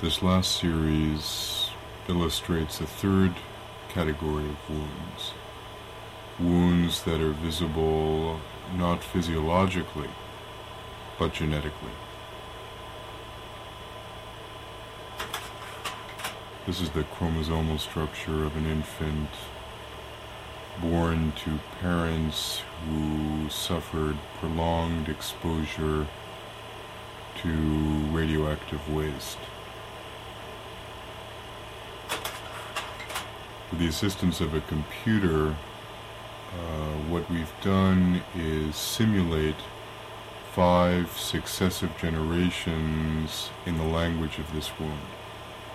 This last series illustrates a third category of wounds. Wounds that are visible not physiologically, but genetically. This is the chromosomal structure of an infant born to parents who suffered prolonged exposure to radioactive waste. With the assistance of a computer, what we've done is simulate 5 successive generations in the language of this wound.